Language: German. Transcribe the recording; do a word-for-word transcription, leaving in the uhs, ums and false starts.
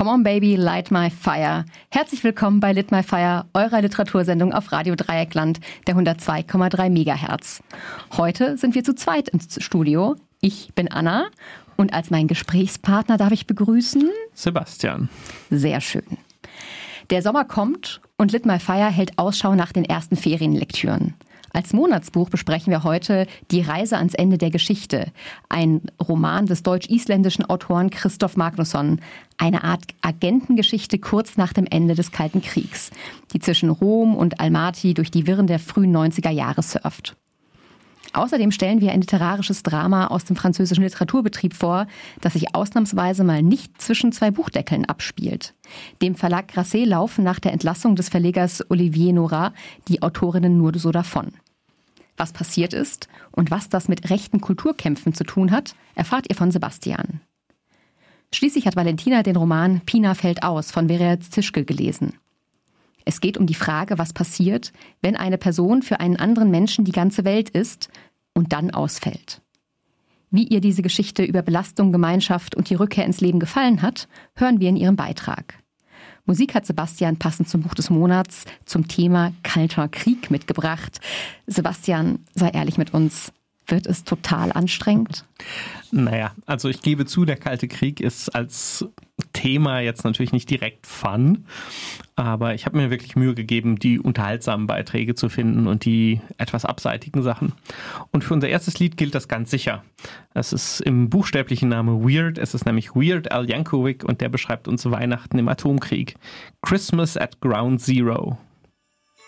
Come on Baby, Light My Fire. Herzlich willkommen bei Lit My Fire, eurer Literatursendung auf Radio Dreieckland, der hundertzwei Komma drei Megahertz. Heute sind wir zu zweit im Studio. Ich bin Anna und als meinen Gesprächspartner darf ich begrüßen... Sebastian. Sehr schön. Der Sommer kommt und Lit My Fire hält Ausschau nach den ersten Ferienlektüren. Als Monatsbuch besprechen wir heute Die Reise ans Ende der Geschichte, ein Roman des deutsch-isländischen Autoren Christoph Magnusson, eine Art Agentengeschichte kurz nach dem Ende des Kalten Kriegs, die zwischen Rom und Almaty durch die Wirren der frühen neunziger Jahre surft. Außerdem stellen wir ein literarisches Drama aus dem französischen Literaturbetrieb vor, das sich ausnahmsweise mal nicht zwischen zwei Buchdeckeln abspielt. Dem Verlag Grasset laufen nach der Entlassung des Verlegers Olivier Nora die Autorinnen nur so davon. Was passiert ist und was das mit rechten Kulturkämpfen zu tun hat, erfahrt ihr von Sebastian. Schließlich hat Valentina den Roman Pina fällt aus von Vera Zischke gelesen. Es geht um die Frage, was passiert, wenn eine Person für einen anderen Menschen die ganze Welt ist und dann ausfällt. Wie ihr diese Geschichte über Belastung, Gemeinschaft und die Rückkehr ins Leben gefallen hat, hören wir in ihrem Beitrag. Musik hat Sebastian passend zum Buch des Monats zum Thema Kalter Krieg mitgebracht. Sebastian, sei ehrlich mit uns. Wird es total anstrengend? Naja, also ich gebe zu, der Kalte Krieg ist als Thema jetzt natürlich nicht direkt fun, aber ich habe mir wirklich Mühe gegeben, die unterhaltsamen Beiträge zu finden und die etwas abseitigen Sachen. Und für unser erstes Lied gilt das ganz sicher. Es ist im buchstäblichen Namen Weird, es ist nämlich Weird Al Yankovic und der beschreibt uns Weihnachten im Atomkrieg. Christmas at Ground Zero.